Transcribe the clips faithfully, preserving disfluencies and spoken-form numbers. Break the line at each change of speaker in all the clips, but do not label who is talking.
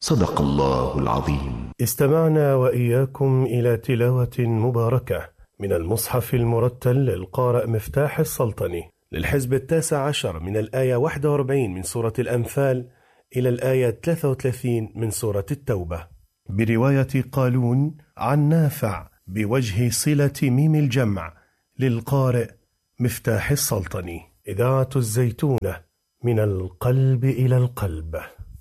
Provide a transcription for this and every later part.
صدق الله العظيم.
استمعنا وإياكم إلى تلاوة مباركة من المصحف المرتل للقارئ مفتاح السلطني للحزب التاسع عشر من الآية واحد وأربعين من سورة الأنفال إلى الآية ثلاثة وثلاثين من سورة التوبة، برواية قالون عن نافع بوجه صلة ميم الجمع للقارئ مفتاح السلطني. إذاعة الزيتونة، من القلب إلى القلب.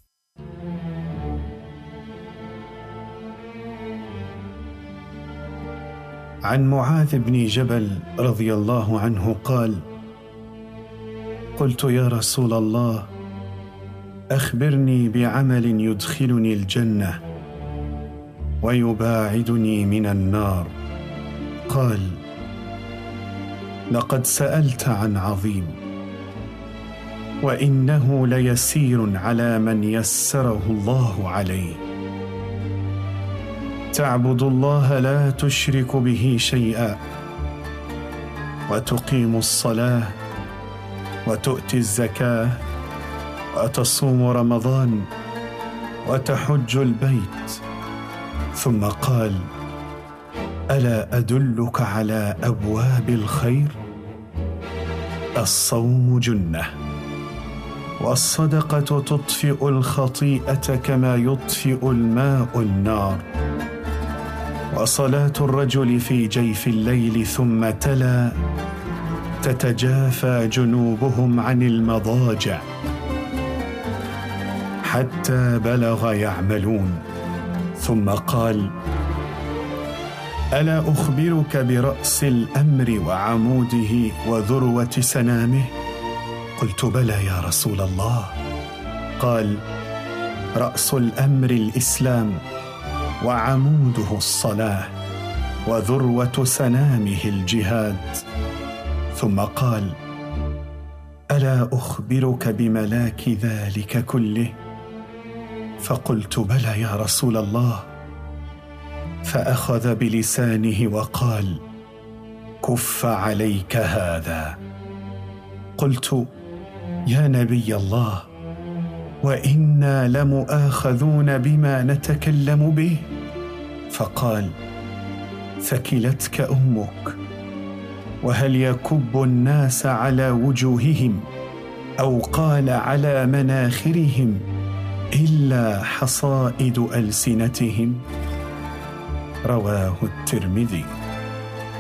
عن معاذ بن جبل رضي الله عنه قال: قلت يا رسول الله، أخبرني بعمل يدخلني الجنة ويباعدني من النار. قال: لقد سألت عن عظيم، وإنه ليسير على من يسره الله عليه. تعبد الله لا تشرك به شيئا، وتقيم الصلاة، وتؤتي الزكاة، وتصوم رمضان، وتحج البيت. ثم قال: ألا أدلك على أبواب الخير؟ الصوم جنة، والصدقة تطفئ الخطيئة كما يطفئ الماء النار، وصلاة الرجل في جيف الليل. ثم تلا: تتجافى جنوبهم عن المضاجع حتى بلغ يعملون. ثم قال: ألا أخبرك برأس الأمر وعموده وذروة سنامه؟ قلت: بلى يا رسول الله. قال: رأس الأمر الإسلام، وعموده الصلاة، وذروة سنامه الجهاد. ثم قال: ألا أخبرك بملاك ذلك كله؟ فقلت: بلى يا رسول الله. فأخذ بلسانه وقال: كف عليك هذا. قلت: يا نبي الله، وإنا لمؤاخذون بما نتكلم به. فقال: ثكلتك أمك. وهل يكب الناس على وجوههم، أو قال على مناخرهم، إلا حصائد ألسنتهم؟ رواه الترمذي.